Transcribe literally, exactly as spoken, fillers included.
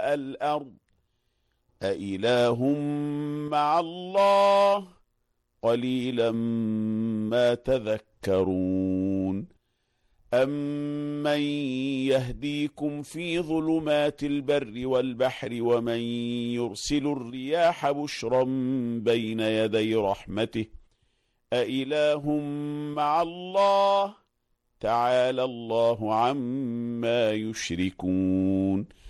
سماء الأرض أإله مع الله قليلا ما تذكرون أمن يهديكم في ظلمات البر والبحر ومن يرسل الرياح بشرا بين يدي رحمته أإله مع الله تعالى الله عما يشركون